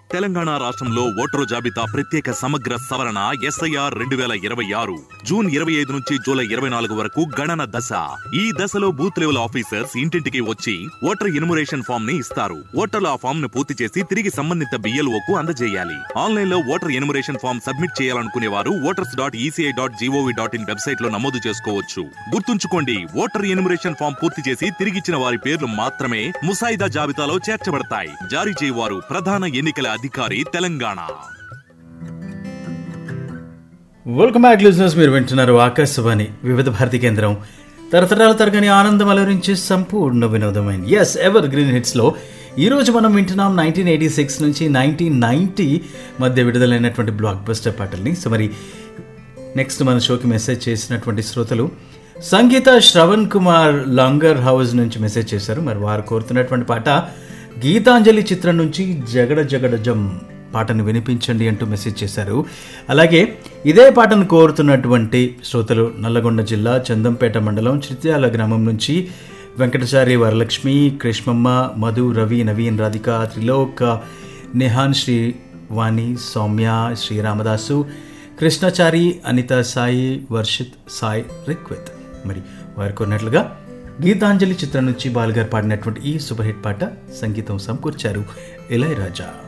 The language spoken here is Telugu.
తెలంగాణ రాష్ట్రంలో ఓటరు జాబితా ప్రత్యేక సమగ్ర సవరణ SIR 2026 జూన్ 25 నుంచి జూలై 24 వరకు గణన దశ. ఈ దశలో బూత్ లెవెల్ ఆఫీసర్స్ ఇంటింటికి వచ్చి ఓటర్ ఎన్యుమరేషన్ ఫామ్ ని ఇస్తారు. ఓటర్లు ఆ ఫామ్ ను పూర్తి చేసి తిరిగి సంబంధిత BLOకు అందజేయాలి. ఆన్లైన్ లో ఓటర్ ఎన్యుమరేషన్ ఫామ్ సబ్మిట్ చేయాలనుకునే వారు voters.eci.gov.in వెబ్సైట్ లో నమోదు చేసుకోవచ్చు. గుర్తుంచుకోండి, ఓటర్ ఎన్యుమరేషన్ ఫామ్ పూర్తి చేసి తిరిగిచ్చిన వారి పేర్లు మాత్రమే ముసాయిదా జాబితాలో చేర్చబడతాయి. జారీ చేయవారు ప్రధాన ఎన్నికల అధికారి, తెలంగాణ. వెల్కమ్ బ్యాక్ లిజనర్స్, మీరు వింటున్నారు ఆకాశవాణి వివిధ భారతి కేంద్రం. తరతరాల తరగని ఆనందం అలరించి సంపూర్ణ వినోదమైన ఎవర్ గ్రీన్ హిట్స్ లో ఈ రోజు మనం వింటున్నాం 1986 నుంచి 1990 మధ్య విడుదలైనటువంటి బ్లాక్ బస్టర్ పాటల్ని. సో మరి నెక్స్ట్ మన షోకి మెసేజ్ చేసినటువంటి శ్రోతలు సంగీత శ్రవణ్ కుమార్ లాంగర్ హౌస్ నుంచి మెసేజ్ చేశారు. మరి వారు కోరుతున్నటువంటి పాట గీతాంజలి చిత్రం నుంచి జగడ జగడ జం పాటను వినిపించండి అంటూ మెసేజ్ చేశారు. అలాగే ఇదే పాటను కోరుతున్నటువంటి శ్రోతలు నల్లగొండ జిల్లా చందంపేట మండలం చిత్యాల గ్రామం నుంచి వెంకటచారి, వరలక్ష్మి, కృష్ణమ్మ, మధు, రవి, నవీన్, రాధిక, త్రిలోక్, నిహాన్, శ్రీవాణి, సౌమ్య, శ్రీరామదాసు, కృష్ణచారి, అనిత, సాయి, వర్షిత్, సాయి, రిక్విత్. మరి వారు కొన్నట్లుగా గీతాంజలి చిత్రం నుంచి బాలుగారు పాడినటువంటి ఈ సూపర్ హిట్ పాట సంగీతం సమకూర్చారు ఇళయరాజా.